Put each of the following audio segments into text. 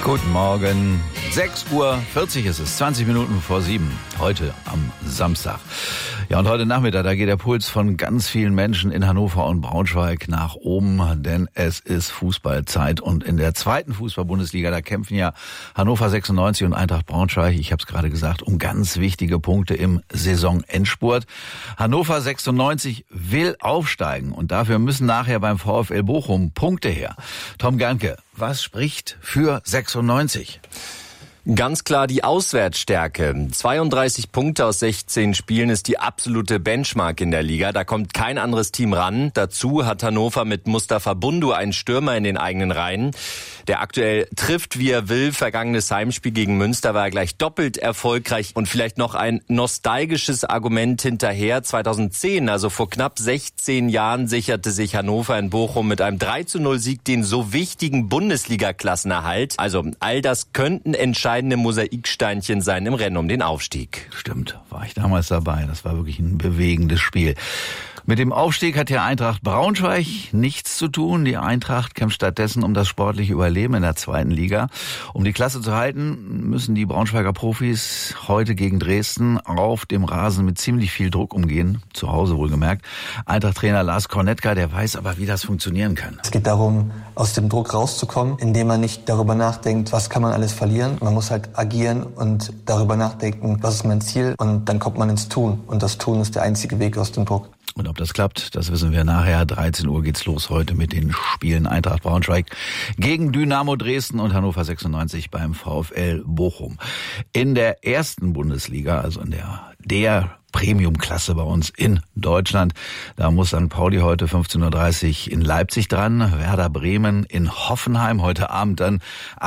Guten Morgen, 6:40 Uhr ist es, 20 Minuten vor 7, heute am Samstag. Ja, und heute Nachmittag, da geht der Puls von ganz vielen Menschen in Hannover und Braunschweig nach oben, denn es ist Fußballzeit. Und in der zweiten Fußball-Bundesliga, da kämpfen ja Hannover 96 und Eintracht Braunschweig, ich habe es gerade gesagt, um ganz wichtige Punkte im Saisonendspurt. Hannover 96 will aufsteigen und dafür müssen nachher beim VfL Bochum Punkte her. Tom Gernke, was spricht für 96? Ganz klar die Auswärtsstärke. 32 Punkte aus 16 Spielen ist die absolute Benchmark in der Liga. Da kommt kein anderes Team ran. Dazu hat Hannover mit Mustafa Bundu einen Stürmer in den eigenen Reihen, der aktuell trifft, wie er will. Vergangenes Heimspiel gegen Münster war er gleich doppelt erfolgreich. Und vielleicht noch ein nostalgisches Argument hinterher. 2010, also vor knapp 16 Jahren, sicherte sich Hannover in Bochum mit einem 3:0-Sieg den so wichtigen Bundesliga-Klassenerhalt. Also all das könnten entscheidende Mosaiksteinchen sein im Rennen um den Aufstieg. Stimmt, war ich damals dabei. Das war wirklich ein bewegendes Spiel. Mit dem Aufstieg hat ja Eintracht Braunschweig nichts zu tun. Die Eintracht kämpft stattdessen um das sportliche Überleben in der zweiten Liga. Um die Klasse zu halten, müssen die Braunschweiger Profis heute gegen Dresden auf dem Rasen mit ziemlich viel Druck umgehen. Zu Hause wohlgemerkt. Eintracht-Trainer Lars Kornetka, der weiß aber, wie das funktionieren kann. Es geht darum, aus dem Druck rauszukommen, indem man nicht darüber nachdenkt, was kann man alles verlieren. Man muss halt agieren und darüber nachdenken, was ist mein Ziel. Und dann kommt man ins Tun. Und das Tun ist der einzige Weg aus dem Druck. Und ob das klappt, das wissen wir nachher. 13 Uhr geht's los heute mit den Spielen Eintracht Braunschweig gegen Dynamo Dresden und Hannover 96 beim VfL Bochum. In der ersten Bundesliga, also in der Premium-Klasse bei uns in Deutschland. Da muss St. Pauli heute 15:30 Uhr in Leipzig dran, Werder Bremen in Hoffenheim, heute Abend dann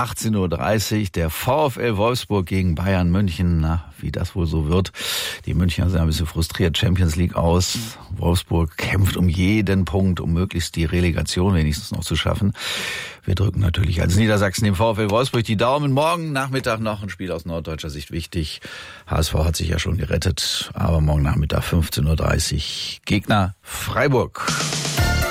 18:30 Uhr, der VfL Wolfsburg gegen Bayern München. Na, wie das wohl so wird. Die Münchner sind ein bisschen frustriert, Champions League aus. Wolfsburg kämpft um jeden Punkt, um möglichst die Relegation wenigstens noch zu schaffen. Wir drücken natürlich als Niedersachsen dem VfL Wolfsburg die Daumen. Morgen Nachmittag noch ein Spiel aus norddeutscher Sicht wichtig. HSV hat sich ja schon gerettet, aber morgen Nachmittag 15:30 Uhr Gegner Freiburg.